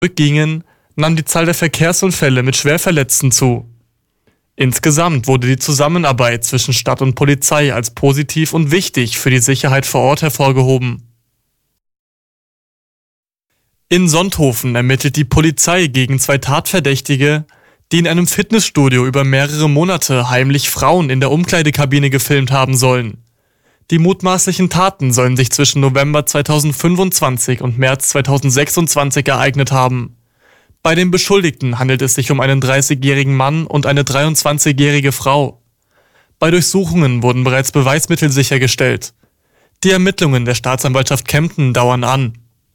zurückgingen, nahm die Zahl der Verkehrsunfälle mit Schwerverletzten zu. Insgesamt wurde die Zusammenarbeit zwischen Stadt und Polizei als positiv und wichtig für die Sicherheit vor Ort hervorgehoben. In Sonthofen ermittelt die Polizei gegen 2 Tatverdächtige, die in einem Fitnessstudio über mehrere Monate heimlich Frauen in der Umkleidekabine gefilmt haben sollen. Die mutmaßlichen Taten sollen sich zwischen November 2025 und März 2026 ereignet haben. Bei den Beschuldigten handelt es sich um einen 30-jährigen Mann und eine 23-jährige Frau. Bei Durchsuchungen wurden bereits Beweismittel sichergestellt. Die Ermittlungen der Staatsanwaltschaft Kempten dauern an.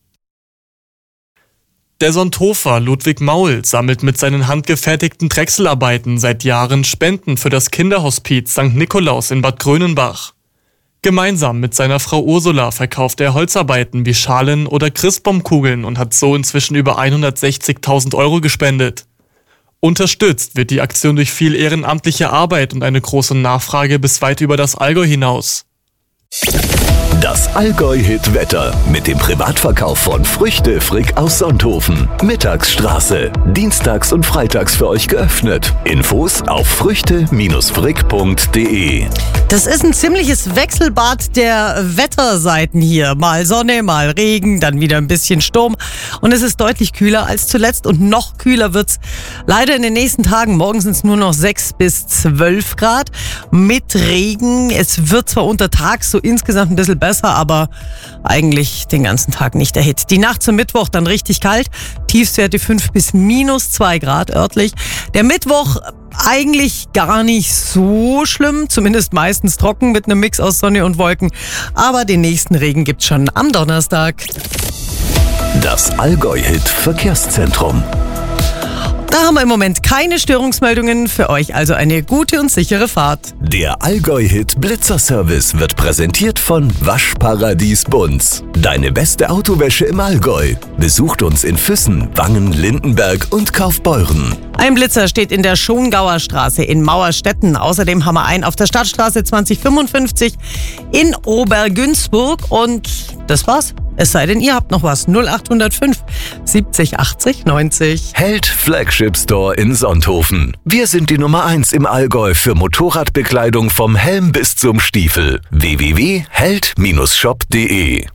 Der Sonthofer Ludwig Maul sammelt mit seinen handgefertigten Drechselarbeiten seit Jahren Spenden für das Kinderhospiz St. Nikolaus in Bad Grönenbach. Gemeinsam mit seiner Frau Ursula verkauft er Holzarbeiten wie Schalen oder Christbaumkugeln und hat so inzwischen über 160.000 € gespendet. Unterstützt wird die Aktion durch viel ehrenamtliche Arbeit und eine große Nachfrage bis weit über das Allgäu hinaus. Das Allgäu-Hit-Wetter mit dem Privatverkauf von Früchte Frick aus Sonthofen. Mittagsstraße. Dienstags und freitags für euch geöffnet. Infos auf früchte-frick.de. Das ist ein ziemliches Wechselbad der Wetterseiten hier. Mal Sonne, mal Regen, dann wieder ein bisschen Sturm. Und es ist deutlich kühler als zuletzt und noch kühler wird's leider in den nächsten Tagen. Morgen sind es nur noch 6 bis 12 Grad mit Regen. Es wird zwar untertags so insgesamt ein bisschen besser, aber eigentlich den ganzen Tag nicht der Hit. Die Nacht zum Mittwoch dann richtig kalt. Tiefstwerte 5 bis -2 Grad örtlich. Der Mittwoch eigentlich gar nicht so schlimm, zumindest meistens trocken mit einem Mix aus Sonne und Wolken. Aber den nächsten Regen gibt's schon am Donnerstag. Das Allgäu-Hit-Verkehrszentrum. Da haben wir im Moment keine Störungsmeldungen, für euch also eine gute und sichere Fahrt. Der Allgäu-Hit Blitzerservice wird präsentiert von Waschparadies Bunz. Deine beste Autowäsche im Allgäu. Besucht uns in Füssen, Wangen, Lindenberg und Kaufbeuren. Ein Blitzer steht in der Schongauer Straße in Mauerstetten. Außerdem haben wir einen auf der Stadtstraße 2055 in Obergünzburg. Und das war's. Es sei denn, ihr habt noch was. 0805 70 80 90. Held Flagship Store in Sonthofen. Wir sind die Nummer 1 im Allgäu für Motorradbekleidung vom Helm bis zum Stiefel. www.held-shop.de.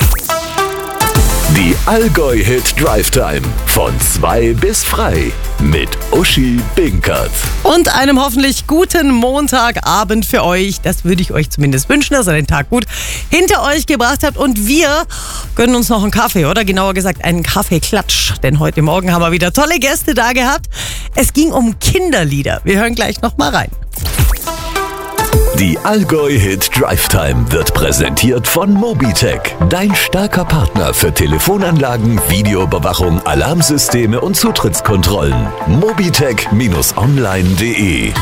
Die Allgäu-Hit Drive Time von 2 bis frei mit Uschi Binkert. Und einem hoffentlich guten Montagabend für euch. Das würde ich euch zumindest wünschen, dass ihr den Tag gut hinter euch gebracht habt. Und wir gönnen uns noch einen Kaffee oder genauer gesagt einen Kaffeeklatsch. Denn heute Morgen haben wir wieder tolle Gäste da gehabt. Es ging um Kinderlieder. Wir hören gleich noch mal rein. Die Allgäu-Hit Drive Time wird präsentiert von Mobitech. Dein starker Partner für Telefonanlagen, Videoüberwachung, Alarmsysteme und Zutrittskontrollen. Mobitech-online.de